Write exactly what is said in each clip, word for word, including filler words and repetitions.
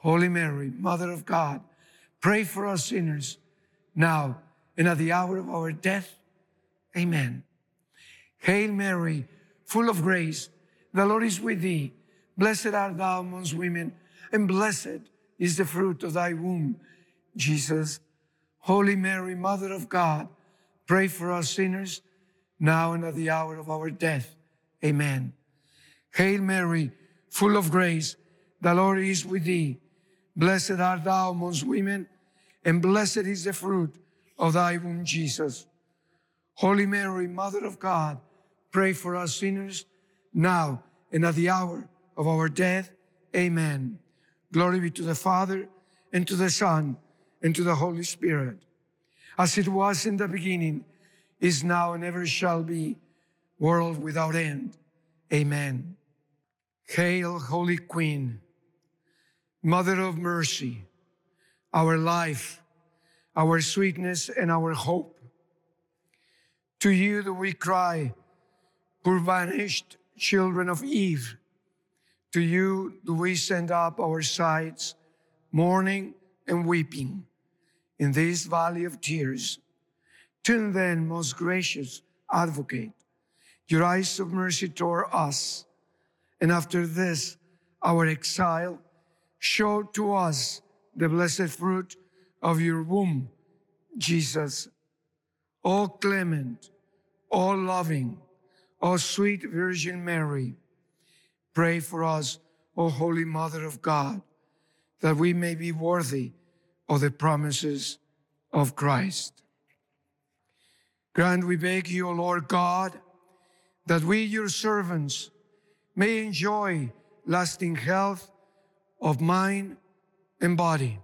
Holy Mary, Mother of God, pray for us sinners, now and at the hour of our death. Amen. Hail Mary, full of grace, the Lord is with thee. Blessed art thou amongst women, and blessed is the fruit of thy womb, Jesus. Holy Mary, Mother of God, pray for us sinners, now and at the hour of our death. Amen. Hail Mary, full of grace, the Lord is with thee. Blessed art thou amongst women, and blessed is the fruit of thy womb, Jesus. Holy Mary, Mother of God, pray for us sinners, now and at the hour of our death. Amen. Glory be to the Father, and to the Son, and to the Holy Spirit, as it was in the beginning, is now, and ever shall be, world without end. Amen. Hail, Holy Queen, Mother of mercy, our life, our sweetness, and our hope. To you do we cry, poor banished children of Eve. To you do we send up our sighs, mourning and weeping in this valley of tears. Turn then, most gracious Advocate, your eyes of mercy toward us, and after this, our exile, show to us the blessed fruit of your womb, Jesus. O clement, O loving, O sweet Virgin Mary, pray for us, O Holy Mother of God, that we may be worthy of the promises of Christ. Grant, we beg you, O Lord God, that we, your servants, may enjoy lasting health of mind and body.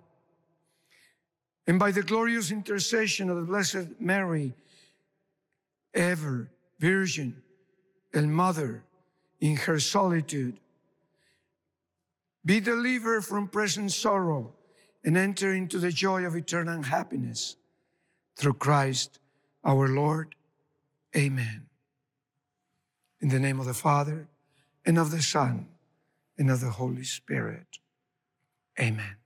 And by the glorious intercession of the Blessed Mary, ever Virgin and Mother in her solitude, be delivered from present sorrow and enter into the joy of eternal happiness. Through Christ our Lord. Amen. In the name of the Father, and of the Son, and of the Holy Spirit. Amen.